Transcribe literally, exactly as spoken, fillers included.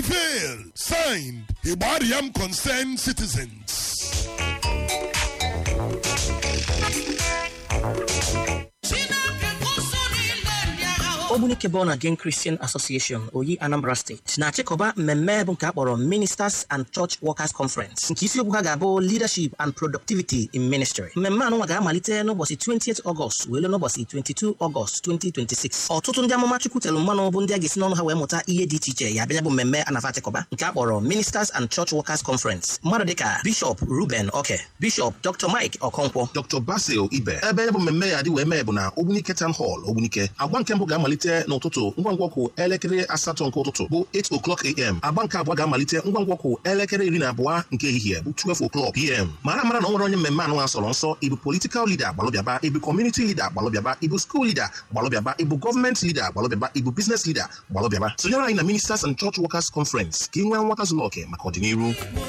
prevail. Signed, Ibariam Concerned Citizens. Obunike Born Again Christian Association, Oyi Anambra State, na chikoba mmemme bụ nke akpọrọ Ministers and Church Workers Conference. Nke isi okwu ha ga-abụ Leadership and Productivity in Ministry. Mmemme anụnwa ga-amalite n'ụbọchị twentieth August wee n'ụbọchị twenty-two August twenty twenty-six. Ọtụtụ ndị amụma Chukwu telu mmanụ bụ ndị a ga-esi n'ọnụ ha wee mụta ihe dị iche iche ya bịa bụ mmemme a na-afa chikoba nke akpọrọ Ministers and Church Workers Conference. Mmadụ dịka Bishop Ruben Oke, Bishop Doctor Mike Okonkwo, Doctor Basil Ibe. Ebe bụ mmemme ya dị wee mee bụ na Ogbunike Town Hall, Ogbunike. Agba nke mbụ ga-amalite n'ụtụtụ ngwa ngwa kwụ elekere asatọ nke ụtụtụ bụ eight o'clock a m Agba nke abụọ ga-amalite ngwa ngwa kwụ elekere iri na abụọ nke ehihie bụ twelve o'clock p m Mara mara na o nwere onye mmemme anụ asọrọ nsọ, ịbụ political leader gbalụbịaba, ịbụ community leader gbalụbịaba, ịbụ school leader gbalụbịaba, ịbụ government leader gbalụbịaba, ịbụ business leader gbalụbịaba. Sonyere anyị na Ministers and Church Workers Conference ka ị nwee nghọta zuru oke maka ọdịnihu.